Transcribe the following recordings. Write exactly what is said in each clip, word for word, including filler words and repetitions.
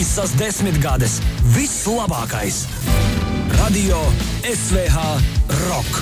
Visas desmitgades, viss labākais. Radio S V H Rock.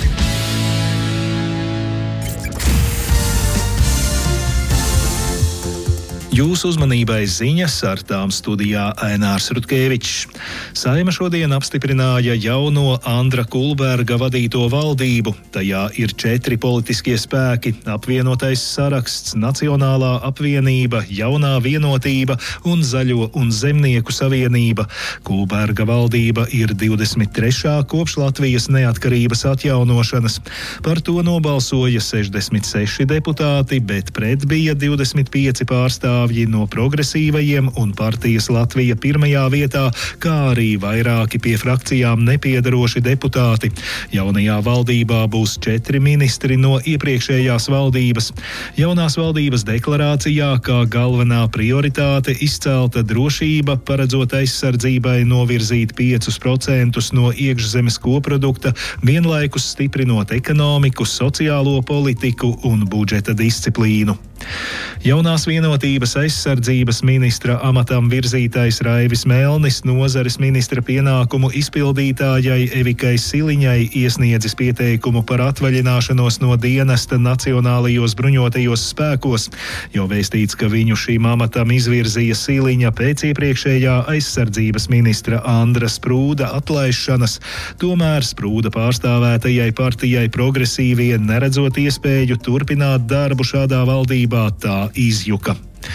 Jūsu uzmanībai ziņas, ar tām studijā Ainārs Rutkevičs. Saeima šodien apstiprināja jauno Andra Kulberga vadīto valdību. Tajā ir četri politiskie spēki – apvienotais saraksts, Nacionālā apvienība, Jaunā vienotība un Zaļo un zemnieku savienība. Kulberga valdība ir divdesmit trešā kopš Latvijas neatkarības atjaunošanas. Par to nobalsoja sešdesmit seši deputāti, bet pret bija divdesmit pieci pārstāvji no progresīvajiem un partijas Latvija pirmajā vietā, kā arī vairāki pie frakcijām nepiedaroši deputāti. Jaunajā valdībā būs četri ministri no iepriekšējās valdības. Jaunās valdības deklarācijā kā galvenā prioritāte izcelta drošība, paredzot aizsardzībai novirzīt piecus procentus no iekšzemes koprodukta, vienlaikus stiprinot ekonomiku, sociālo politiku un budžeta disciplīnu. Jaunās vienotības aizsardzības ministra amatam virzītais Raivis Melnis nozares ministra pienākumu izpildītājai Evikai Siliņai iesniedzis pieteikumu par atvaļināšanos no dienesta Nacionālajos bruņotajos spēkos, jo vēstīts, ka viņu šīm amatam izvirzīja Siliņa pēc iepriekšējā aizsardzības ministra Andra Sprūda atlaišanas. Tomēr Sprūda pārstāvētajai partijai progresīvie, neredzot iespēju turpināt darbu šādā valdībā, tā izjuka.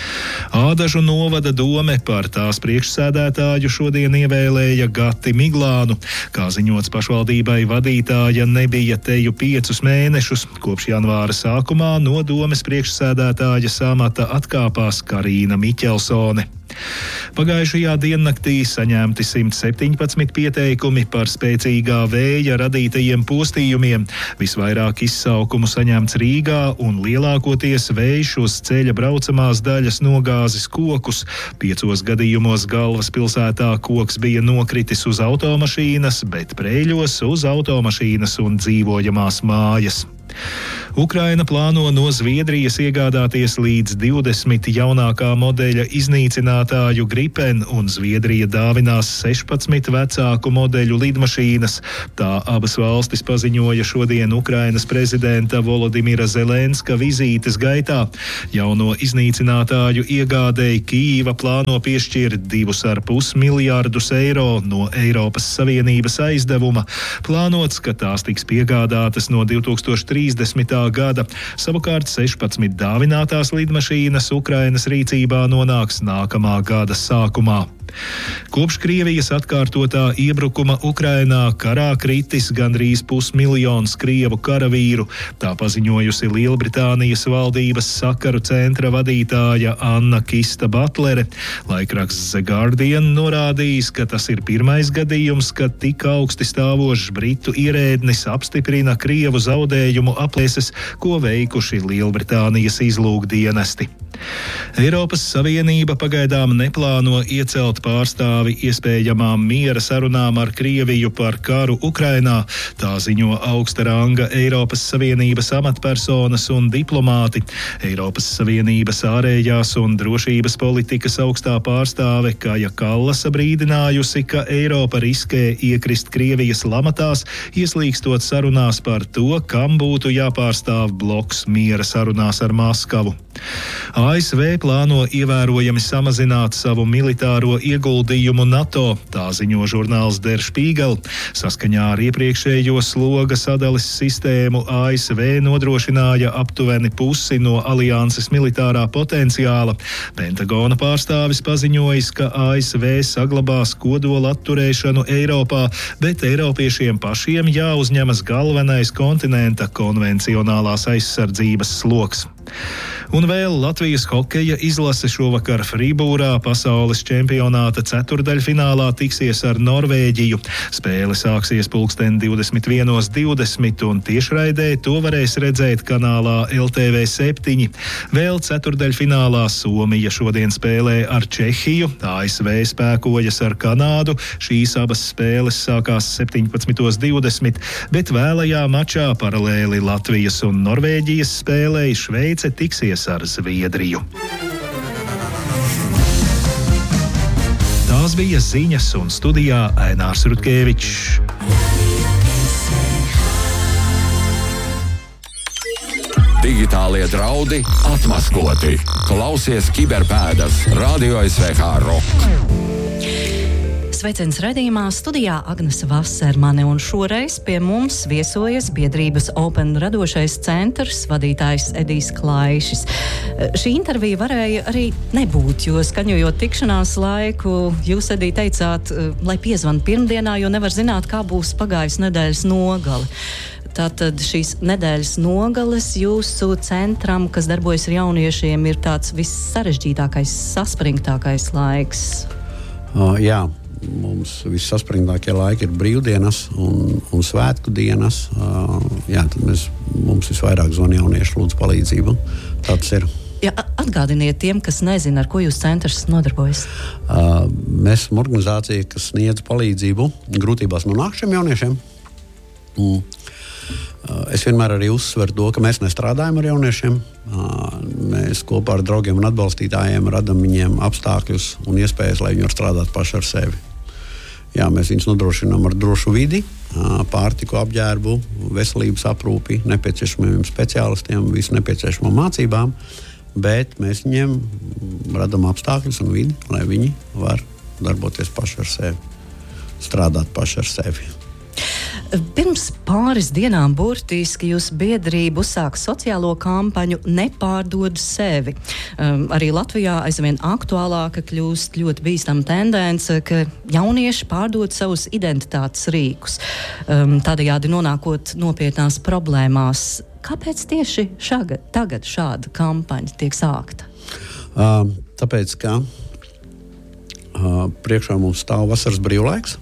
Ādažu novada dome par tās priekšsēdētāju šodien ievēlēja Gati Miglānu. Kā ziņots, pašvaldībai vadītāja nebija teju piecus mēnešus. Kopš janvāra sākumā no domes priekšsēdētāja amata atkāpās Karīna Miķelsone. Pagājušajā diennaktī saņemti simt septiņpadsmit pieteikumi par spēcīgā vēja radītajiem postījumiem. Visvairāk izsaukumu saņemts Rīgā un lielākoties vējš uz ceļa braucamās daļas nogāzis kokus. Piecos gadījumos galvaspilsētā koks bija nokritis uz automašīnas, bet Prēļos uz automašīnas un dzīvojamās mājas. Ukraina plāno no Zviedrijas iegādāties līdz divdesmit jaunākā modeļa iznīcinātāju Gripen, un Zviedrija dāvinās sešpadsmit vecāku modeļu lidmašīnas. Tā abas valstis paziņoja šodien Ukrainas prezidenta Volodimira Zelenska vizītes gaitā. Jauno iznīcinātāju iegādēji Kijīva plāno piešķirt divus ar pus miljārdus eiro no Eiropas Savienības aizdevuma. Plānots, ka tās tiks piegādātas no divtūkstoš trīsdesmitā gada. Savukārt sešpadsmit dāvinātās lidmašīnas Ukrainas rīcībā nonāks nākamā gada sākumā. Kopš Krievijas atkārtotā iebrukuma Ukrainā karā kritis gandrīz pusmiljons krievu karavīru. Tā paziņojusi Lielbritānijas valdības sakaru centra vadītāja Anna Kista Butlere. Laikraksts The Guardian norādījis, ka tas ir pirmais gadījums, kad tik augsti stāvošs britu ierēdnis apstiprina krievu zaudējumu aplēses, ko veikuši Lielbritānijas izlūkdienesti. Eiropas Savienība pagaidām neplāno iecelt pārstāvi iespējamām miera sarunām ar Krieviju par karu Ukrainā. Tā ziņo augsta ranga Eiropas Savienības amatpersonas un diplomāti. Eiropas Savienības ārējās un drošības politikas augstā pārstāve Kaja Kallasa brīdinājusi, ka Eiropa riskē iekrist Krievijas lamatās, ieslīgstot sarunās par to, kam būtu jāpārstāv bloks miera sarunās ar Maskavu. A S V plāno ievērojami samazināt savu militāro ieguldījumu NATO, tā ziņo žurnāls Der Spiegel. Saskaņā ar iepriekšējo sloga sadales sistēmu A S V nodrošināja aptuveni pusi no alianses militārā potenciāla. Pentagona pārstāvis paziņojis, ka A S V saglabās kodola atturēšanu Eiropā, bet Eiropiešiem pašiem jāuzņemas galvenais kontinenta konvencionālās aizsardzības sloks. Un vēl Latvijas hokeja izlase šovakar Frībūrā pasaules čempionāta ceturdaļfinālā tiksies ar Norvēģiju. Spēle sāksies pulksten divdesmit viens divdesmit un tiešraidē to varēs redzēt kanālā L T V septiņi. Vēl ceturdaļfinālā Somija šodien spēlē ar Čehiju, A S V spēkojas ar Kanādu. Šīs abas spēles sākās septiņpadsmit divdesmit, bet vēlajā mačā paralēli Latvijas un Norvēģijas spēlei Šveice tiksies ar Zviedriju. Tā Tās bija ziņas un studijā Ainārs Rutkevičs. Digitālie draudi atmaskoti. Klausies Kiberpēdas, Radio S V H Rock. Sveiciens raidījumā studijā Agnese Vasermane, un šoreiz pie mums viesojas biedrības Open radošais centrs vadītājs Edijs Klaišis. Šī intervija varēja arī nebūt, jo skaņojot tikšanās laiku, jūs, Edī, teicāt, lai piezvan pirmdienā, jo nevar zināt, kā būs pagājus nedēļas nogali. Tātad šīs nedēļas nogales jūsu centram, kas darbojas ar jauniešiem, ir tāds vissarežģītākais, saspringtākais laiks. Uh, jā. Mums vissaspringtākie laiki ir brīvdienas un, un svētku dienas. Uh, jā, tad mēs, mums visvairāk zvana jaunieši, lūdzu palīdzību. Tāds ir. Jā, atgādiniet tiem, kas nezina, ar ko jūs centrs nodarbojas. Uh, mēs esam organizācija, kas sniedz palīdzību grūtībās nonākušiem jauniešiem. Mm. Uh, es vienmēr arī uzsveru to, ka mēs nestrādājam ar jauniešiem. Uh, mēs kopā ar draugiem un atbalstītājiem radam viņiem apstākļus un iespējas, lai viņi var strādāt paši ar sevi. Jā, mēs viņus nodrošinām ar drošu vidi, pārtiku, apģērbu, veselības aprūpi, nepieciešamiem speciālistiem, visu nepieciešamo mācībām, bet mēs viņiem radam apstākļus un vidi, lai viņi var darboties paši ar sevi, strādāt paši ar sevi. Pirms pāris dienām burtiski jūsu biedrība uzsāka sociālo kampaņu Nepārdod sevi. Um, arī Latvijā aizvien aktuālāka kļūst ļoti bīstama tendence, ka jaunieši pārdod savus identitātes rīkus, um, tādējādi nonākot nopietnās problēmās. Kāpēc tieši šagad, tagad šāda kampaņa tiek sākta? Uh, tāpēc, ka uh, priekšā mums stāv vasaras brīvlaiks.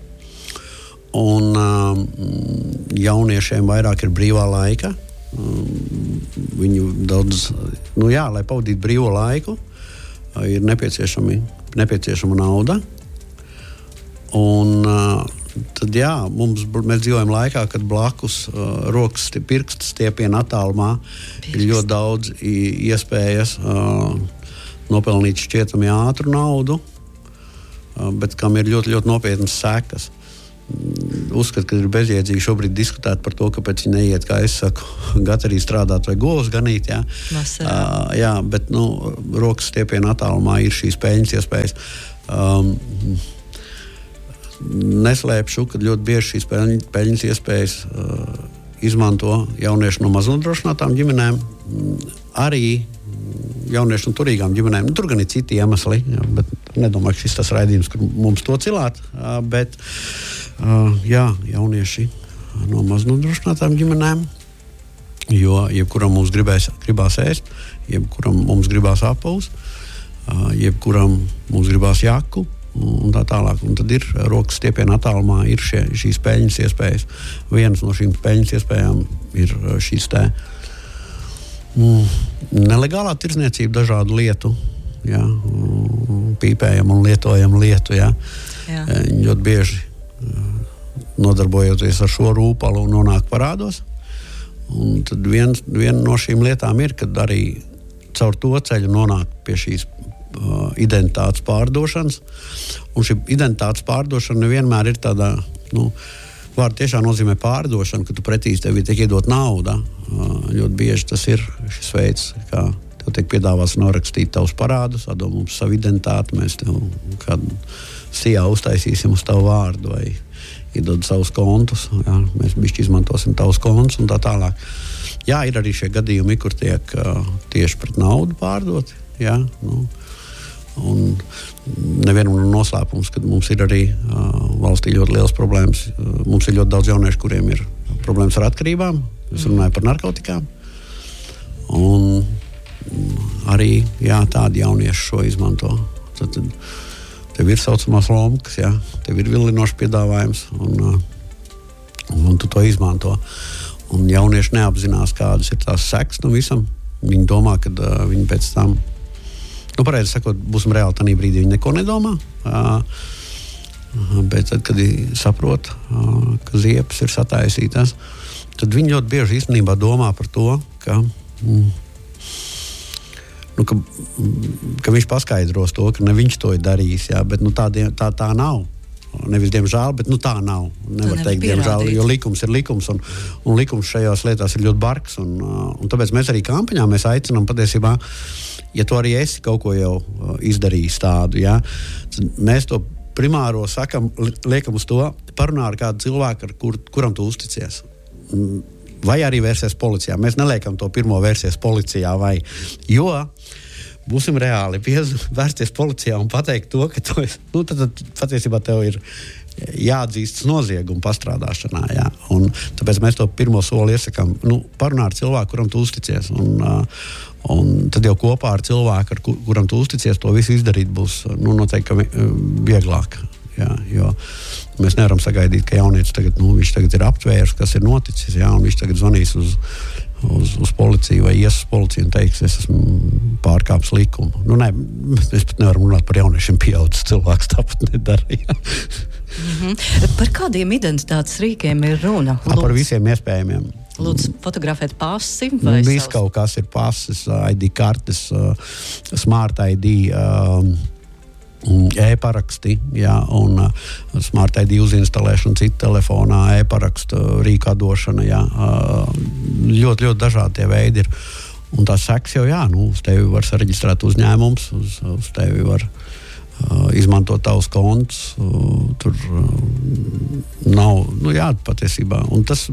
Un uh, jauniešiem vairāk ir brīvā laika. Um, viņu daudz, nu jā, lai pavadītu brīvo laiku, uh, ir nepieciešami, nepieciešama nauda. Un uh, tad jā, mums, mēs dzīvojam laikā, kad blakus uh, rokas pirkstu stiepiena attālumā ir ļoti daudz iespējas uh, nopelnīt šķietami ātru naudu, uh, bet kam ir ļoti, ļoti nopietnas sekas. Uzskatu, ka ir bezjēdzīgi šobrīd diskutēt par to, kāpēc viņi neiet, kā es saku, gatarī strādāt vai govs ganīt. Jā, uh, jā bet nu, rokas stiepiena attālumā ir šīs peļņas iespējas. Um, neslēpšu, ka ļoti bieži šīs peļņas, peļņas iespējas uh, izmanto jaunieši no maznodrošinātām ģimenēm, arī jauniešu un turīgām ģimenēm. Nu, tur gan ir citi iemesli, jā, bet nedomāju, ka šis tas raidījums, kur mums to cilāt, uh, bet uh, jā, jaunieši no maznodrošinātām ģimenēm, jo jebkuram mums gribēs, gribās ēst, jebkuram mums gribās apavus, uh, jebkuram mums gribās jaku un tā tālāk. Un tad ir rokas stiepiena attālumā, ir šie, šīs peļņas iespējas. Vienas no šīm peļņas iespējām ir šīs te Mm, nelegālā tirdzniecība dažādu lietu, jā, pīpējam un lietojam lietu, jā. Jā. Ļoti bieži nodarbojoties ar šo rūpalu nonāk parādos. Un tad viens, viena no šīm lietām ir, kad arī caur to ceļu nonāk pie šīs uh, identitātes pārdošanas. Un šī identitātes pārdošana nevienmēr ir tādā, nu, vārdu tiešām nozīmē pārdošana, ka tu pretīs tev tiek iedot nauda. Uh, ļoti bieži tas ir šis veids, kā tev tiek piedāvāts norakstīt tavus parādus, atdod mums savu identitāti, mēs tev kādu sijā uztaisīsim uz tavu vārdu vai iedod savus kontus, jā, mēs bišķi izmantosim tavus kontus un tā tālāk. Jā, ir arī šie gadījumi, kur tiek uh, tieši pret naudu pārdoti, jā, nu, un nevienam no noslēpums, kad mums ir arī uh, valstī ļoti liels problēmas. Uh, mums ir ļoti daudz jauniešu, kuriem ir problēmas ar atkarībām. Es runāju par narkotikām. Un arī, jā, tādi jaunieši šo izmanto. Tad, tad tev ir saucamās lomkas, jā, tev ir vilinošs piedāvājums, un, un tu to izmanto. Un jaunieši neapzinās, kādas ir tās sekas no visam. Viņi domā, ka uh, viņi pēc tam, nu, pareizi sakot, būsim reāli tanī brīdī, viņi neko nedomā. Uh, bet tad, kad viņi saprot, uh, ka ziepes ir sataisītās, tad viņi ļoti bieži īstenībā domā par to, ka mm, nu, ka, ka viņš paskaidros to, ka ne viņš to ir darījis, jā, bet nu, tā, tā, tā nav. Nevis diemžēl, bet nu, tā nav. Nevar tā teikt, diemžēl, jo likums ir likums, un, un likums šajās lietās ir ļoti bargs. Un, un tāpēc mēs arī kampaņā mēs aicinām patiesībā, ja tu arī esi kaut ko jau izdarījis tādu, jā, mēs to primāro sakam, liekam uz to, parunā ar kādu cilvēku, ar kur, kuram tu uzticies. Vai arī vērsies policijā. Mēs neliekam to pirmo vērsies policijā, vai, jo būsim reāli, vērsties policijā un pateikt to, ka tu esi, nu, tad, tad patiesībā tev ir jāatzīstas nozieguma pastrādāšanā, jā. Un tāpēc mēs to pirmo soli iesakām, nu, parunā ar cilvēku, kuram tu uzticies, un, un tad jau kopā ar cilvēku, ar kuram tu uzticies, to visu izdarīt būs, nu, noteikti vieglāk, jā, jo mēs nevaram sagaidīt, ka jaunietis tagad, nu, viņš tagad ir aptvērs, kas ir noticis, jā, un viņš tagad zvanīs uz Uz, uz policiju vai ies uz policiju un teiks, es esmu pārkāpis likumu. Nu, nē, mēs pat nevaram runāt par jauniešiem pieaudzis cilvēks, tāpat nedara. Mm-hmm. Par kādiem identitātes rīkiem ir runa? Lūdzu, par visiem iespējamiem. Lūdzu, fotografēt pasi? Viss savs... kaut kas ir pasis, I D kartes, smart I D, e-paraksti, jā, un uh, smart I D uzinstalēšana citu telefonā, e-parakstu rīka došana, jā, uh, ļoti, ļoti dažādi tie veidi ir. Un tās seks jau, jā, nu, uz tevi var sareģistrēt uzņēmums, uz, uz tevi var uh, izmantot tavus kontus, uh, tur uh, nav, nu jā, patiesībā. Un tas,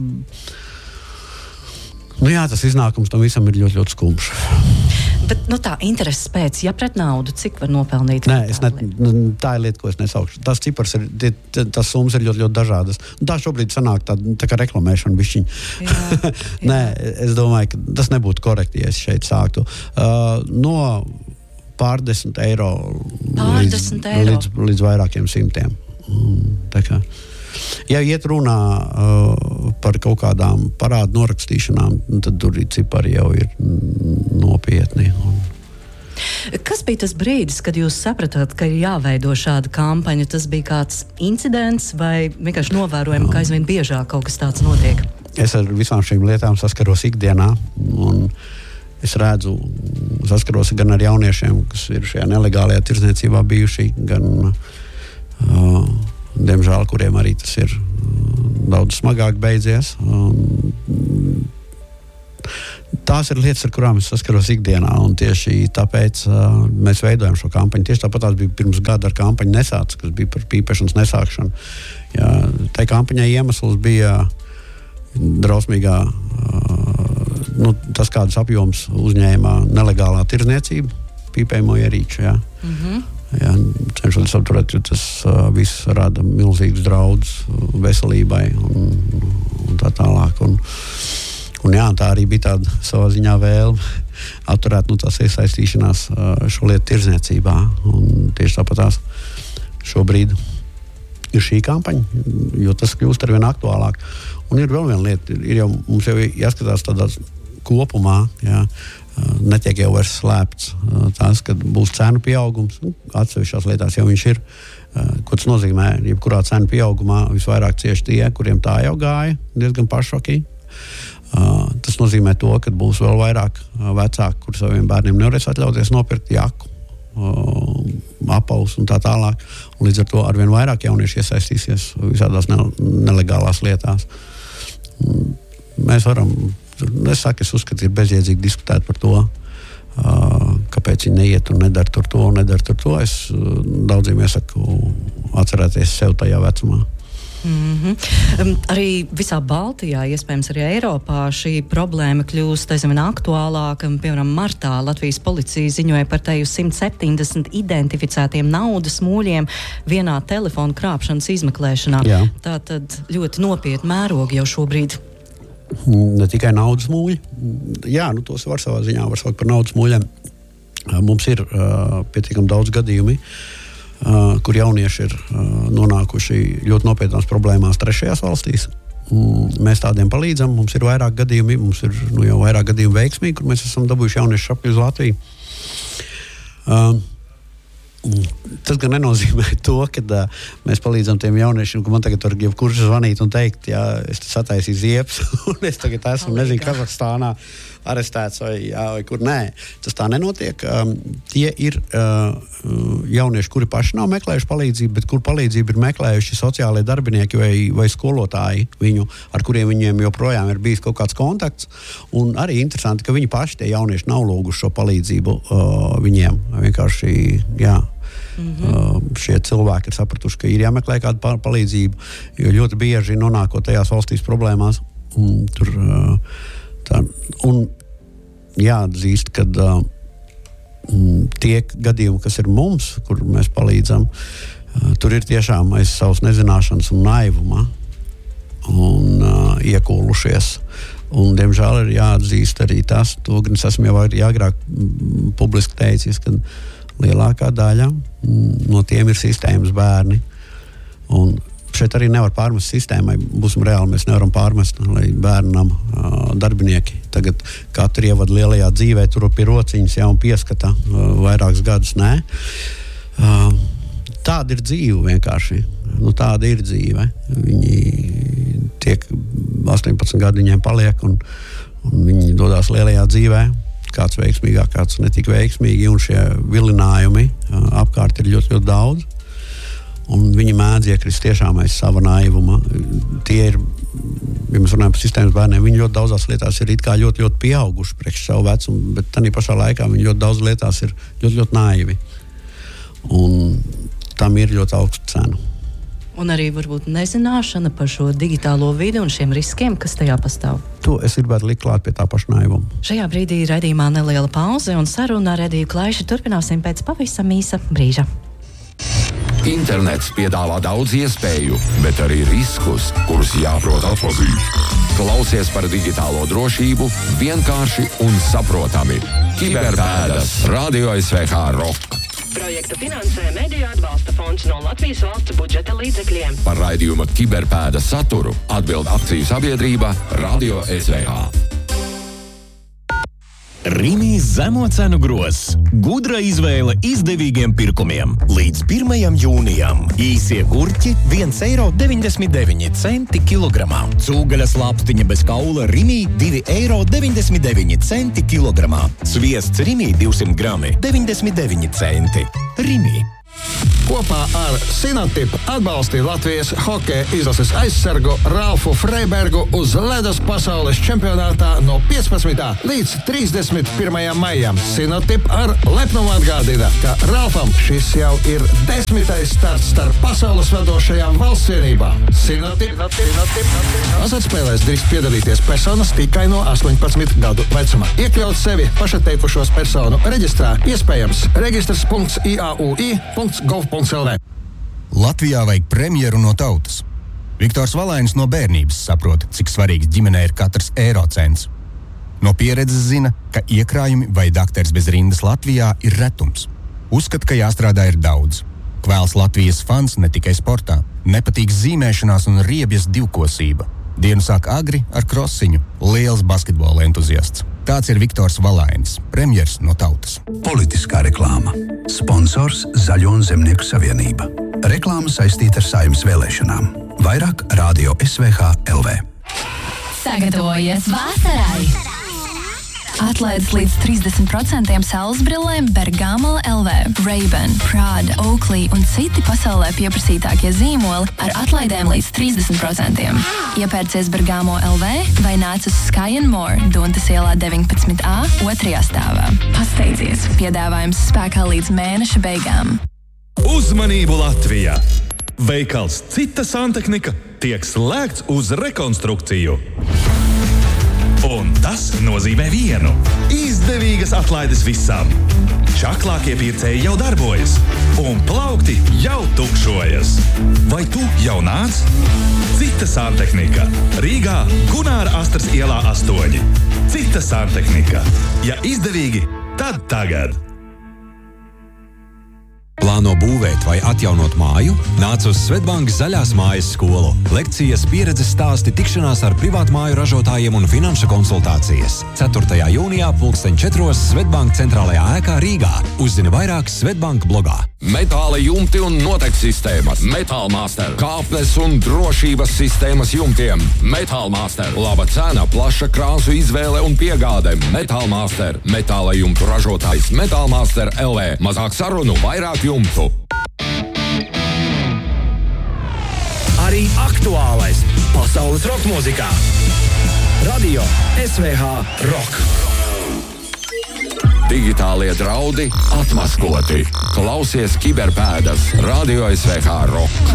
nu jā, tas iznākums tam visam ir ļoti, ļoti skumjš. Bet, nu tā, intereses pēc, ja pret naudu, cik var nopelnīt? Nē, es ne, tā ir lieta, ko es nesaukšu. Tas cipars ir, tie, tas summas ir ļoti, ļoti dažādas. Tā šobrīd sanāk tā, tā kā reklamēšana bišķiņ. Jā, jā. Nē, es domāju, ka tas nebūtu korekti, ja es šeit sāktu. Uh, no pārdesmit eiro, pārdesmit līdz, eiro. Līdz, līdz vairākiem simtiem. Tā kā. Ja iet runā uh, par kaut kādām parādu norakstīšanām, tad tur cipari jau ir nopietni. Kas bija tas brīdis, kad jūs sapratāt, ka ir jāveido šāda kampaņa? Tas bija kāds incidents vai vienkārši novērojami, ka aizvien biežāk kaut kas tāds notiek? Es ar visām šīm lietām saskaros ikdienā, un es redzu, saskaros gan ar jauniešiem, kas ir šajā nelegālajā tirdzniecībā bijuši, gan uh, diemžēl, kuriem arī tas ir daudz smagāk beidzies. Un tās ir lietas, ar kurām es saskaros ikdienā, un tieši tāpēc uh, mēs veidojam šo kampaņu. Tieši tāpat tās bija pirms gada ar kampaņu Nesāc, kas bija par pīpēšanas nesākšanu. Jā, tai kampaņai iemesls bija drausmīgā, uh, nu, tas kādas apjoms uzņēma nelegālā tirdzniecība, pīpējamo ierīču, jā. Mm-hmm. Jā, cenšoties apturēt, jo tas uh, viss rada milzīgus draudus veselībai un, un tā tālāk. Un, un jā, tā arī bija tāda savā ziņā vēlme atturēt, nu, tās iesaistīšanās uh, šo lietu tirdzniecībā. Un tieši tāpat tās šobrīd ir šī kampaņa, jo tas kļūst arvien aktuālāk. Un ir vēl viena lieta, ir jau, mums jau jāskatās tādā kopumā, jā, netiek jau vairs slēpts tas, kad būs cenu pieaugums. Atsevišķās lietās jau viņš ir. Ko tas nozīmē? Jebkurā cenu pieaugumā visvairāk cieši tie, kuriem tā jau gāja diezgan pašvakīgi. Tas nozīmē to, ka būs vēl vairāk vecāki, kuri saviem bērniem nevarēs atļauties nopirkt jaku, apaus un tā tālāk. Un līdz ar to arvien vairāk jaunieši iesaistīsies visādās nelegālās lietās. Mēs varam Es saku, es uzskatu, ir bezjēdzīgi diskutēt par to, uh, kāpēc viņi neiet un nedara tur to un nedara tur to. Es uh, daudziem iesaku atcerēties sev tajā vecumā. Mm-hmm. Um, arī visā Baltijā, iespējams arī Eiropā, šī problēma kļūst aizvien aktuālāka. Piemēram, martā Latvijas policija ziņoja par teju simt septiņdesmit identificētiem naudas mūļiem vienā telefonu krāpšanas izmeklēšanā. Jā. Tā tad ļoti nopietni mērogi jau šobrīd. Ne tikai naudas mūļi. Jā, nu tos var savā ziņā var saukt par naudas mūļiem. Mums ir uh, pietiekami daudz gadījumi, uh, kur jaunieši ir uh, nonākuši ļoti nopietnās problēmās trešajās valstīs. Um, mēs tādiem palīdzam. Mums ir vairāk gadījumi, mums ir nu, jau vairāk gadījumi veiksmīgi, kur mēs esam dabūjuši jauniešu apli uz Latviju. Uh, Tas gan nenozīmē to, ka uh, mēs palīdzam tiem jauniešiem, ka man tagad var jebkurš zvanīt un teikt, jā, es sataisīju ziepes, un es tagad esmu, nezinu, Kazahstānā arestēts vai, jā, vai kur. Nē, tas tā nenotiek. Um, tie ir uh, jaunieši, kuri paši nav meklējuši palīdzību, bet kur palīdzību ir meklējuši sociālie darbinieki vai, vai skolotāji, viņu, ar kuriem viņiem joprojām ir bijis kaut kāds kontakts. Un arī interesanti, ka viņi paši, tie jaunieši, nav lūguši šo palīdzību uh, viņiem. Vienkārši, jā. Mm-hmm. Uh, šie cilvēki ir sapratuši, ka ir jāmeklē kāda palīdzība, jo ļoti bieži nonākot tajās valstīs problēmās. Un, tur, uh, tā, un jāatzīst, ka uh, tie gadījumi, kas ir mums, kur mēs palīdzam, uh, tur ir tiešām aiz savas nezināšanas un naivuma un uh, iekūlušies. Un, diemžēl, ir jāatzīst arī tas, to gan es esmu jau agrāk publiski teicis, ka lielākā daļa no tiem ir sistēmas bērni. Un šeit arī nevar pārmest sistēmai. Būsim reāli, mēs nevaram pārmest, lai bērnam uh, darbinieki tagad katru ievadu lielajā dzīvē, tur pie rociņas jau un pieskata uh, vairākus gadus. Nē. Uh, tāda ir dzīve vienkārši. Nu, tāda ir dzīve. Viņi tiek astoņpadsmit gadi viņiem paliek un, un viņi dodās lielajā dzīvē. Kāds veiksmīgāk, kāds netik veiksmīgi, un šie vilinājumi uh, apkārt ir ļoti, ļoti daudz. Un viņi mēdz iekrist tiešām aiz sava naivuma. Tie ir, ja mēs runājam par sistēmas bērniem, viņi ļoti daudzās lietās ir it kā ļoti, ļoti pieauguši priekš savu vecumu, bet tādā pašā laikā viņi ļoti daudz lietās ir ļoti, ļoti naivi. Un tam ir ļoti augsta cena. Un arī varbūt nezināšana par šo digitālo vidi un šiem riskiem, kas tajā pastāv. To es gribētu likt klāt pie tā paša naivuma. Šajā brīdī raidījumā neliela pauze un saruna ar Ediju Klaiši turpināsim pēc pavisam īsa brīža. Internets piedāvā daudz iespēju, bet arī riskus, kurus jāprot atpazīt. Klausies par digitālo drošību vienkārši un saprotami. Kiberpēdas, Radio S V H Rock. Projektu finansē Mediju atbalsta fonds no Latvijas valsts budžeta līdzekļiem. Par raidījuma Kiberpēdas saturu atbild akciju sabiedrība Radio S V H. Rimi zemo cenu grozs. Gudra izvēle izdevīgiem pirkumiem. Līdz pirmajam jūnijam. Īsie gurķi viens eiro deviņdesmit deviņi centi kilogramā. Cūgaļas lapstiņa bez kaula Rimi divi eiro deviņdesmit deviņi centi kilogramā. Sviests Rimi divsimt grami deviņdesmit deviņi centi. Rimi. Kopā ar Sinotip atbalstīja Latvijas hokeja izlases aizsargu Ralfu Freibergu uz ledus pasaules čempionātā no piecpadsmitā līdz trīsdesmit pirmajam maijam. Sinotip ar lepnumu atgādina, ka Ralfam šis jau ir desmitais starts starp pasaules vadošajām valsts vienībām. Sinotip, Sinotip, azartspēlēs drīkst piedalīties personas tikai no astoņpadsmit gadu vecuma. Iekļaut sevi pašatteikušos personu reģistrā iespējams registrs punkts I A U I punkts gov punkts L V. Latvijā vajag premjeru no tautas. Viktors Valainis no bērnības saprot, cik svarīgs ģimenē ir katrs eiro cents. No pieredzes zina, ka iekrājumi vai dakteris bez rindas Latvijā ir retums. Uzskata, ka jāstrādā ir daudz. Kvēls Latvijas fans ne tikai sportā. Nepatīk zīmēšanās un riebjas divkosība. Dienu sāk agri ar krosiņu. Liels basketbola entuziasts. Tāds ir Viktors Valainis, premjers no tautas. Politiskā reklāma. Sponsors Zaļo un Zemnieku savienība. Reklāma saistīta ar Saeimas vēlēšanām. Vairāk Radio S V H L V. Sagatavojies vasarai! Atlaides līdz trīsdesmit procenti saules brillēm Bergamo L V, Ray-Ban, Prada, Oakley un citi pasaulē pieprasītākie zīmoli ar atlaidēm līdz trīsdesmit procenti. Iepērcies Bergamo L V vai nāc uz Sky and More, Duntas ielā deviņpadsmit A, otrajā stāvā. Pasteidzies, piedāvājums spēkā līdz mēneša beigām. Uzmanību Latvijā! Veikals Cita santehnika tiek slēgts uz rekonstrukciju. Un tas nozīmē vienu – izdevīgas atlaides visam. Čaklākie pircēji jau darbojas, un plaukti jau tukšojas. Vai tu jau nāc? Cita santehnika. Rīgā Gunāra Astras ielā astoņi. Cita santehnika. Ja izdevīgi, tad tagad. Plāno būvēt vai atjaunot māju? Nāc uz Svetbank zaļās mājas skolu. Lekcijas, pieredzes stāsti, tikšanās ar privātmāju ražotājiem un finanšu konsultācijas. ceturtajā jūnijā pulksten četros Svetbank centrālajā ēkā Rīgā. Uzzini vairāk Svetbank blogā. Metāla jumti un noteku sistēmas. Metālmaster. Kāpnes un drošības sistēmas jumtiem. Metālmaster. Laba cena, plaša krāsu izvēle un piegāde. Metālmaster. Metāla jumtu ražotājs Metālmaster L V. Mazāk sarunu, vairāk jumtu. Arī aktuālais pasaules roka mūzikā. Radio S V H Rock. Digitālie draudi atmaskoti. Klausies Kiberpēdas. Radio S V H Rock.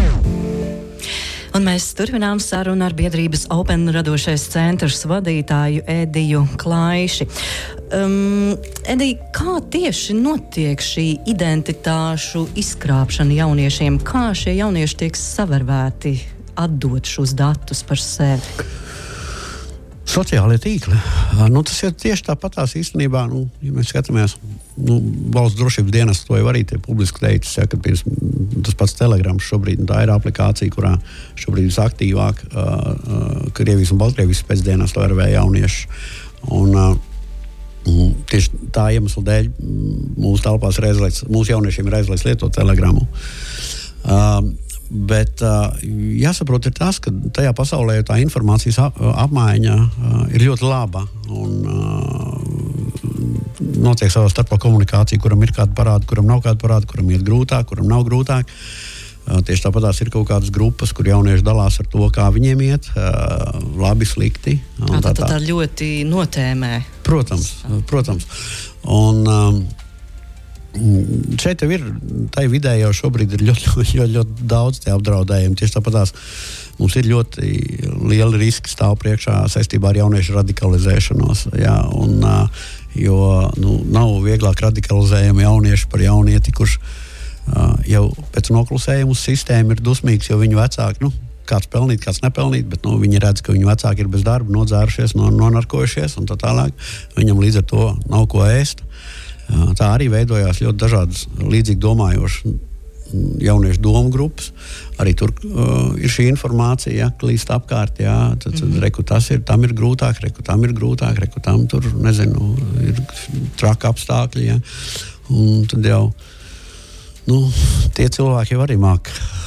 Un mēs turpinām sarunu ar biedrības Open radošais centrs vadītāju Ediju Klaiši. Um, Edija, kā tieši notiek šī identitāšu izkrāpšana jauniešiem? Kā šie jaunieši tiek savērvēti atdot šos datus par sevi? Sociālie tīkli. Nu, tas ir tieši tāpatās īstenībā, nu, ja mēs skatāmies, nu, valsts drošības dienas to jau arī tie publiski teicis, ja, kad pirms tas pats Telegrams šobrīd, tā ir aplikācija, kurā šobrīd visaktīvāk uh, uh, Krievijas un Baltkrievijas pēcdienās to vērvē jaunieši. Un uh, tieši tā iemesla dēļ mūsu telpās ir aizliegts, mūsu jauniešiem ir aizliegts lietot Telegramu. Uh, Bet uh, jāsaprot ir tas, ka tajā pasaulē tā informācijas ap, apmaiņa uh, ir ļoti laba un uh, notiek savā starpā komunikācija, kuram ir kāda parāda, kuram nav kāda parāda, kuram iet grūtāk, kuram nav grūtāk. Uh, tieši tāpat tās ir kaut kādas grupas, kur jaunieši dalās ar to, kā viņiem iet, uh, labi, slikti. Tā, tā, tā, tā ļoti notēmē. Protams, protams. Un um, šeit jau ir, tai vidē jau šobrīd ir ļoti, ļoti, ļoti, ļoti daudz tie apdraudējumi. Tieši tāpatās mums ir ļoti lieli riski stāv priekšā saistībā ar jauniešu radikalizēšanos. Jā, un, jo nu, nav vieglāk radikalizējami jaunieši par jaunieti, kurš jau pēc noklusējuma sistēma ir dusmīgs, jo viņu vecāki, nu, kāds pelnīt, kāds nepelnīt, bet nu, viņi redz, ka viņu vecāki ir bez darba, nodzērušies, nonarkojušies un tā tālāk. Viņam līdz ar to nav ko ēst. Tā arī veidojās ļoti dažādas līdzīgi domājošas jauniešu domu grupas. Arī tur uh, ir šī informācija, ja, klīst apkārt, jā, tad, tad mm-hmm. reku tas ir, tam ir grūtāk, reku tam ir grūtāk, reku tam tur, nezinu, ir traka apstākļi, ja. Un tad jau, nu, tie cilvēki jau arī māk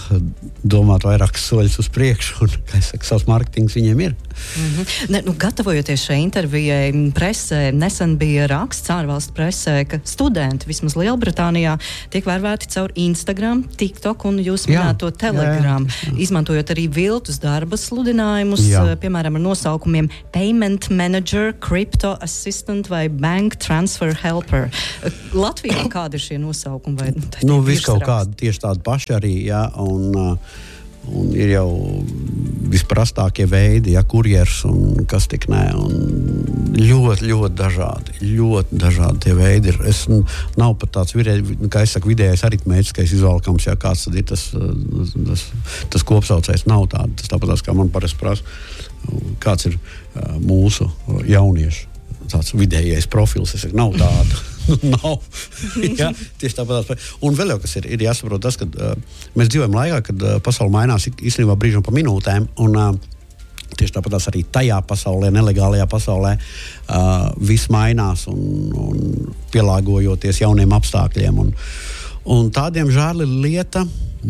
domāt vairākas soļus uz priekšu, un, kā es saku, savs mārketings viņiem ir. Mm-hmm. Ne, nu, gatavojoties šai intervijai, presē nesen bija raksts ārvalstu presē, ka studenti vismaz Lielbritānijā tiek vērvēti caur Instagram, TikTok un jūs minēto Telegram, jā, jā, jā. Izmantojot arī viltus darba sludinājumus, jā. Piemēram, ar nosaukumiem Payment Manager, Crypto Assistant vai Bank Transfer Helper. Latvijā kādi ir šie nosaukumi? Vai, nu, viss kaut kādi tieši tādi paši arī, jā, un uh, Un ir jau visprastākie veidi, ja, kurjers un kas tik nē, un ļoti, ļoti dažādi, ļoti dažādi tie veidi ir. Es nav pat tāds, virē, kā es saku, vidējais aritmētiskais izvalkams, ja kāds tad ir tas, tas, tas kopsaucējs, nav tāda. Tas tāpatās, kā man parasti prasa, kāds ir uh, mūsu jauniešu tāds vidējais profils, es saku, nav tāda. Nav. Ja, tieši tāpat. Un vēl jau kas ir, ir jāsaprot tas, ka uh, mēs dzīvojam laikā, kad uh, pasaule mainās īstenībā brīžam pa minūtēm, un uh, tieši tāpat arī tajā pasaulē, nelegālajā pasaulē, uh, viss mainās un, un pielāgojoties jauniem apstākļiem. Un, un tādiem žēl ir lieta,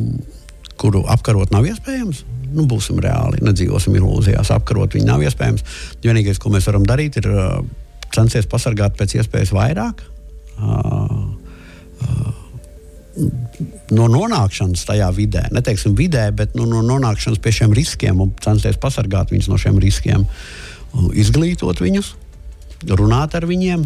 kuru apkarot nav iespējams. Nu, būsim reāli, nedzīvosim ilūzijās, apkarot viņu nav iespējams. Vienīgais, ko mēs varam darīt, ir uh, censties pasargāt pēc iespējas vairāk uh, uh, no nonākšanas tajā vidē. Neteiksim vidē, bet nu, no nonākšanas pie šiem riskiem un censties pasargāt viņus no šiem riskiem. Uh, izglītot viņus, runāt ar viņiem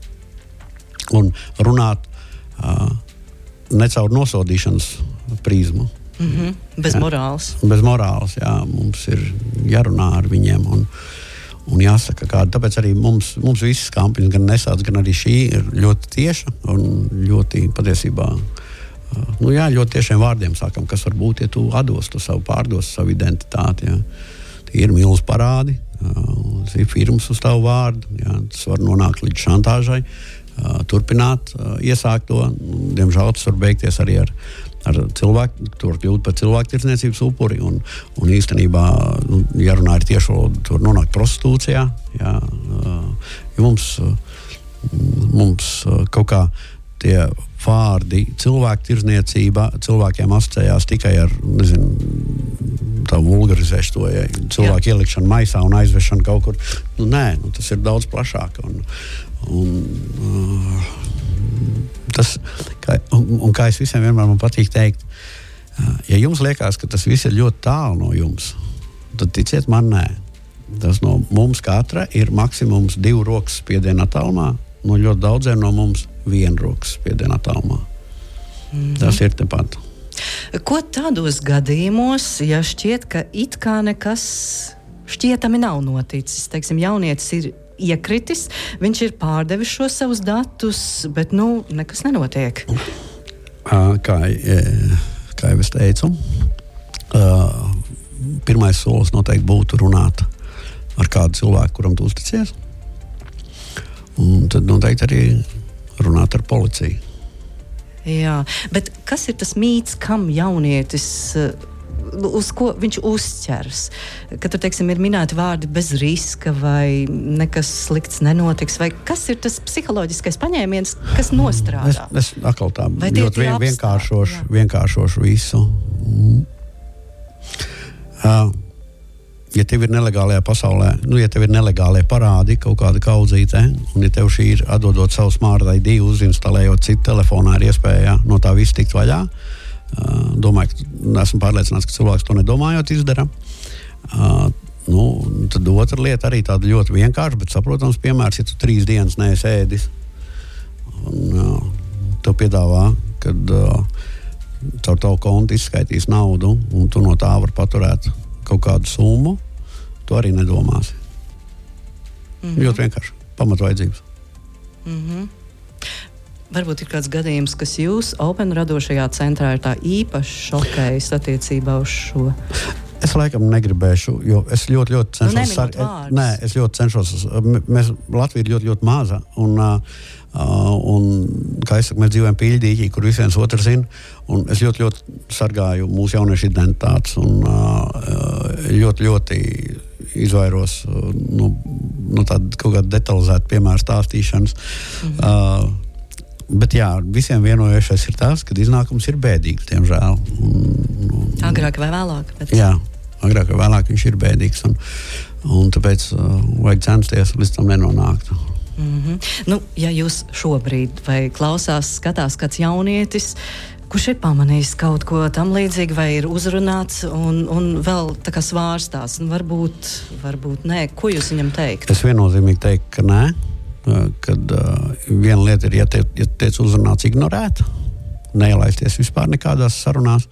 un runāt uh, ne caur nosodīšanas prizmu. Mm-hmm. Bez jā. morāls. Bez morāls, jā. Mums ir jārunā ar viņiem un, un jāsaka kāda. Tāpēc arī mums, mums visas kampaņas, gan nesāds, gan arī šī ir ļoti tieša un ļoti patiesībā, nu jā, ļoti tiešiem vārdiem sākam, kas var būt, ja tu atdos tu savu, pārdos savu identitāti, jā. Tie ir milz parādi, ir firmas uz tavu vārdu, jā. Tas var nonākt līdz šantāžai, turpināt, iesākt to. Diemžēl tas var beigties arī ar ar cilvēku, tur kļūt par cilvēku tirdzniecības upuri, un, un īstenībā, nu, ja runā ir tieši, tur nonāk prostitūcijā, jā, jo mums, mums kaut kā tie vārdi cilvēku tirzniecība cilvēkiem asociējās tikai ar, nezinu, tā vulgarizēšu to, ja cilvēku Jā. ielikšanu maisā un aizvešanu kaut kur. Nu, nē, nu, tas ir daudz plašāk. Un, un, uh, tas, kā, un, un kā es visiem vienmēr man patīk teikt, uh, ja jums liekas, ka tas viss ir ļoti tālu no jums, tad ticiet man, nē. Tas no mums katra ir maksimums divu rokas spiedienu attālumā, no ļoti daudziem no mums vienu rokas spiedienu attālumā. Mm-hmm. Tas ir tepat. Ko tādos gadījumos, ja šķiet, ka it kā nekas šķietami nav noticis, teiksim, jaunietis ir iekritis, viņš ir pārdevis šos savus datus, bet, nu, nekas nenotiek? Kā, kā jau es teicu, pirmais solis noteikti būtu runāt ar kādu cilvēku, kuram tu uzticies, un tad noteikti arī runāt ar policiju. Jā, bet kas ir tas mīts, kam jaunietis, uz ko viņš uzķers? Kad tur, teiksim, ir minēti vārdi bez riska vai nekas slikts nenotiks, vai kas ir tas psiholoģiskais paņēmiens, kas nostrādā? Es, es atkal tā ļoti vien, vienkāršošu, vienkāršošu visu. Mm. Uh, ja tev ir nelegālajā pasaulē, nu, ja tev ir nelegālie parādi, kaut kāda kaudzīte, un ja tev šī ir, atdodot savu Smart I D, uzinstalējot citu telefonā, ir iespēja no tā viss tikt vaļā. Uh, domāju, ka esmu pārliecināts, ka cilvēks to nedomājot izdara. Uh, nu, tad otra lieta arī tāda ļoti vienkārša, bet saprotams piemērs, ja tu trīs dienas neesi ēdis, un uh, tev piedāvā, kad uh, caur tavu kontu izskaitīs naudu, un tu no tā var paturēt kaut kādu summu, tu arī nedomāsi. Mm-hmm. Ļoti vienkārši. Pamatvajadzības. Mm-hmm. Varbūt ir kāds gadījums, kas jūs Open radošajā centrā ir tā īpaši šokējis attiecībā uz šo? Es laikam negribēšu, jo es ļoti, ļoti cenšos... Nu, sar... Nē, es ļoti cenšos... Mēs, Latvija ir ļoti, ļoti maza, un, uh, un kā es saku, mēs dzīvojam pīļdīķī, kur visi viens otrs zina, un es ļoti, ļoti sargāju mūsu jauniešu identitātes, un uh, ļoti, ļoti izvairos uh, no, no tāda kaut kāda detalizēta piemēra stāstīšanas. Mm-hmm. Uh, bet jā, visiem vienojošais ir tas, ka iznākums ir bēdīgs, diemžēl. Un, un, agrāk vai vēlāk. Bet... Jā, agrāk vai vēlāk viņš ir bēdīgs, un, un tāpēc uh, vajag censties līdz tam nenonākt. Mm-hmm. Nu, ja jūs šobrīd vai klausās, skatās kāds jaunietis, kurš ir pamanījis kaut ko tam līdzīgi, vai ir uzrunāts un, un vēl tā kā svārstās, un varbūt, varbūt nē, ko jūs viņam teikt? Es viennozīmīgi teiktu, ka nē, kad uh, viena lieta ir, ja te, ja tiec uzrunāts ignorēt, neielaisties vispār nekādās sarunās.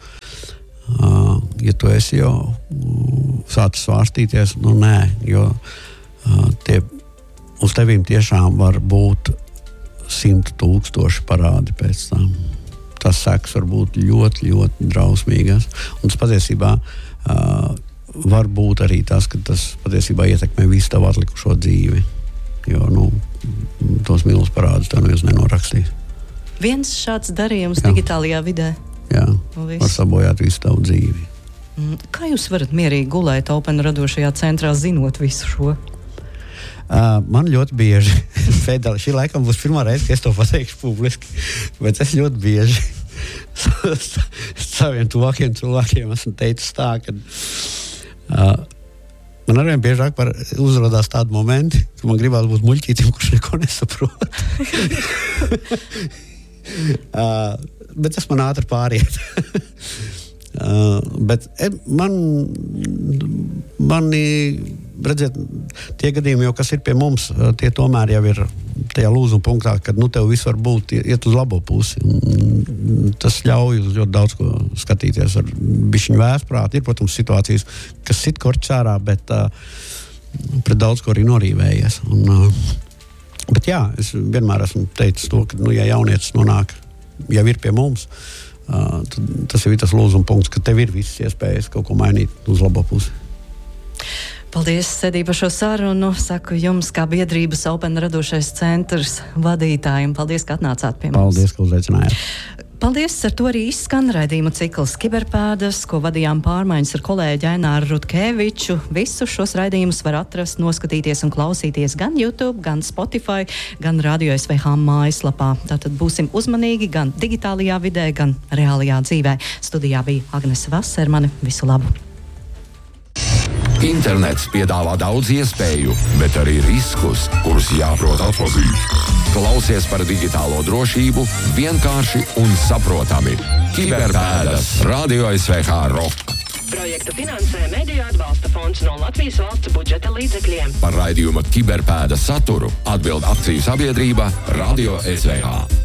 Uh, ja tu esi jau uh, sācis svārstīties, nu nē, jo uh, tie uz tevīm tiešām var būt simt tūkstoši parādi pēc tam. Tas seks var būt ļoti, ļoti drausmīgas. Un tas patiesībā uh, var būt arī tas, ka tas patiesībā ietekmē visu tavu atlikušo dzīvi. Jo, nu, tos milus parādus tev neviens nenorakstīs. Viens šāds darījums Jā. digitālajā vidē. Jā, var sabojāt visu tavu dzīvi. Kā jūs varat mierīgi gulēt Open radošajā centrā, zinot visu šo? Uh, man ļoti bieži, pēdējā, šī laikam būs pirmā reize, ka es to pateikšu publiski, bet es ļoti bieži saviem tuvākiem cilvēkiem esmu teicis tā, ka uh, man arvien biežāk par uzrodās tādi momenti, ka man gribētu būt muļķītim, kurš neko nesaprot. uh, bet tas man ātri pāriet. uh, bet man, mani, redziet, tie gadījumi, jau, kas ir pie mums, tie tomēr jau ir tajā lūzuma punktā, kad nu, tev viss var būt iet uz labo pusi. Un tas ļauj uz ļoti daudz ko skatīties ar bišķiņu vēsprātu. Ir, protams, situācijas, kas sit korķis ārā, bet uh, pret daudz ko arī norīvējies. Un, uh, bet jā, es vienmēr esmu teicis to, ka, nu, ja jaunietis nonāk, jau ir pie mums, uh, tad tas ir tas lūzuma punkts, ka tev ir visas iespējas kaut ko mainīt uz labo pusi. Paldies, Edī, par šo sarunu. Saku jums, kā biedrības Open radošais centrs vadītājiem. Paldies, ka atnācāt pie mums. Paldies, ka uzaicinājāt. Paldies, ar to arī izskan raidījuma cikls Kiberpēdas, ko vadījām pārmaiņas ar kolēģi Aināru Rutkeviču. Visus šos raidījumus var atrast, noskatīties un klausīties gan YouTube, gan Spotify, gan Radio S V H mājaslapā. Tātad būsim uzmanīgi gan digitālajā vidē, gan reālajā dzīvē. Studijā bija Agnese Vasermane. Visu labu! Internets piedāvā daudz iespēju, bet arī riskus, kurus jāprot atzīt. Klausies par digitālo drošību vienkārši un saprotami. Kiberpēdas Radio S V H Rock. Projektu finansē Mediju atbalsta fonds no Latvijas valsts budžeta līdzekļiem. Par raidījuma Kiberpēdas saturu atbild akciju sabiedrība Radio S V H.